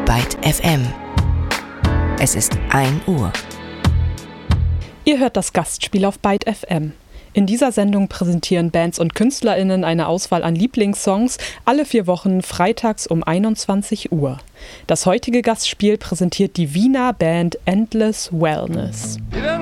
Byte FM. Es ist 1 Uhr. Ihr hört das Gastspiel auf Byte FM. In dieser Sendung präsentieren Bands und KünstlerInnen eine Auswahl an Lieblingssongs alle 4 Wochen freitags um 21 Uhr. Das heutige Gastspiel präsentiert die Wiener Band Endless Wellness. You done